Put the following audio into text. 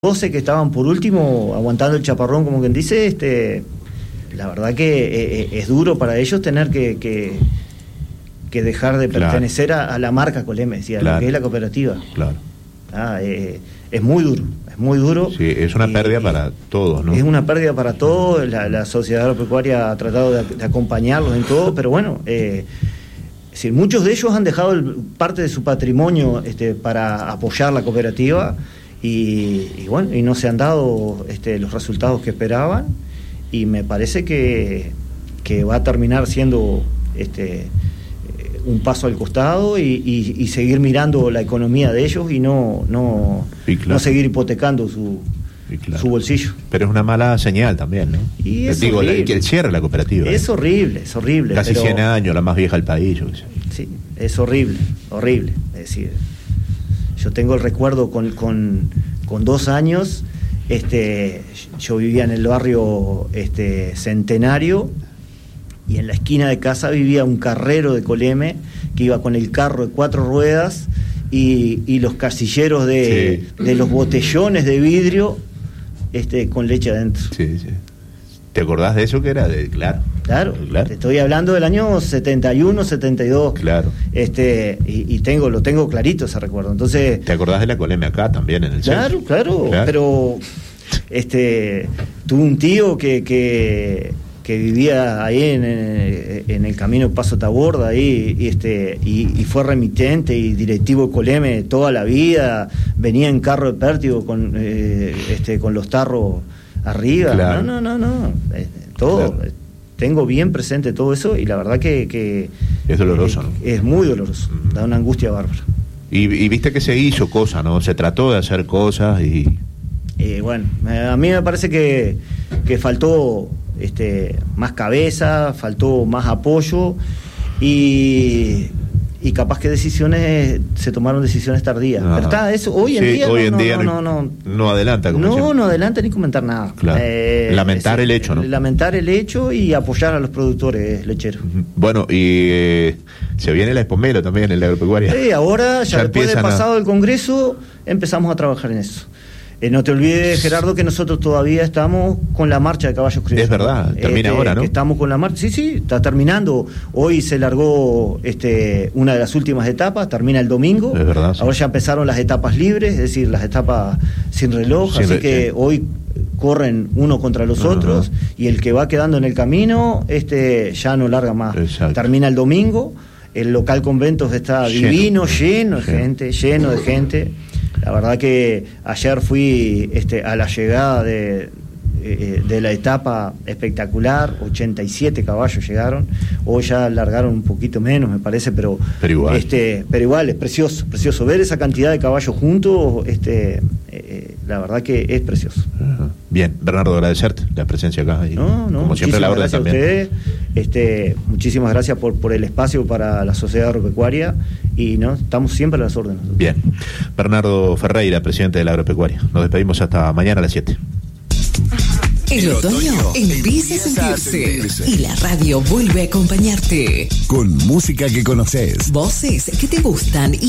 12 que estaban por último aguantando el chaparrón, como quien dice, la verdad que es duro para ellos tener que dejar de pertenecer a la marca Coleme, decía, lo que es la cooperativa. Claro. Es muy duro. Sí, es una pérdida para todos, ¿no? Es una pérdida para todos. La sociedad agropecuaria ha tratado de acompañarlos en todo, pero bueno, es decir, muchos de ellos han dejado parte de su patrimonio para apoyar la cooperativa. Y bueno, y no se han dado los resultados que esperaban, y me parece que va a terminar siendo un paso al costado y seguir mirando la economía de ellos y no seguir hipotecando su bolsillo. Pero es una mala señal también, ¿no? Y es que el cierre de la cooperativa. Es horrible. Casi 100 años, la más vieja del país, yo qué sé. Sí, es horrible. Es decir, yo tengo el recuerdo con 2 años, yo vivía en el barrio Centenario, y en la esquina de casa vivía un carrero de Coleme que iba con el carro de 4 ruedas y los casilleros de los botellones de vidrio con leche adentro. Sí. ¿Te acordás de eso que era? Claro. Te estoy hablando del año 71, 72. Claro. Y lo tengo clarito ese recuerdo. Entonces, ¿te acordás de la Colemia acá también en el centro? Claro. Pero tuve un tío que vivía ahí en el camino Paso Taborda ahí, y fue remitente y directivo de Coleme toda la vida. Venía en carro de pértigo con los tarros arriba. Claro. No. Todo. Claro. Tengo bien presente todo eso, y la verdad que es doloroso, ¿no? Es muy doloroso. Da una angustia bárbara. Y viste que se hizo cosas, ¿no? Se trató de hacer cosas y... bueno, a mí me parece que faltó más cabeza, faltó más apoyo, y capaz que se tomaron decisiones tardías. Pero está eso, hoy en día no adelanta. No adelanta ni comentar nada. Claro. Lamentar el hecho, ¿no? Lamentar el hecho y apoyar a los productores lecheros. Bueno, y se viene la Espomelo también en la agropecuaria. Ahora, ya después de pasado el Congreso, empezamos a trabajar en eso. No te olvides, Gerardo, que nosotros todavía estamos con la marcha de caballos criollos. Es verdad, termina ahora, ¿no? Estamos con la marcha, sí, está terminando. Hoy se largó una de las últimas etapas, termina el domingo. Es verdad, sí. Ahora ya empezaron las etapas libres, es decir, las etapas sin reloj, así que hoy corren uno contra los otros, y el que va quedando en el camino ya no larga más. Exacto. Termina el domingo, el local Conventos está lleno de gente. La verdad que ayer fui a la llegada de la etapa espectacular, 87 caballos llegaron. Hoy ya largaron un poquito menos, me parece, pero igual es precioso ver esa cantidad de caballos juntos. La verdad que es precioso. Bien, Bernardo, agradecerte la presencia acá. Como siempre, la orden también. A ustedes, muchísimas gracias por el espacio para la sociedad agropecuaria, y estamos siempre a las órdenes. Bien, Bernardo Ferreira, presidente de la agropecuaria. Nos despedimos hasta mañana a las 7. El otoño empieza a sentirse y la radio vuelve a acompañarte. Con música que conoces, voces que te gustan y